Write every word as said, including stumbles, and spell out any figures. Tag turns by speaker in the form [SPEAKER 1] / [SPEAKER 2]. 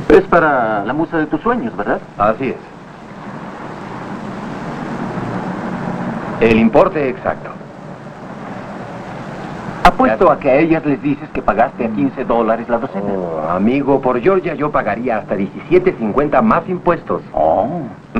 [SPEAKER 1] Es para la musa de tus sueños, ¿verdad?
[SPEAKER 2] Así es. El importe exacto.
[SPEAKER 1] Apuesto a que a ellas les dices que pagaste a quince dólares la docena.
[SPEAKER 2] Oh, amigo, por Georgia yo pagaría hasta diecisiete cincuenta más impuestos.
[SPEAKER 1] Oh.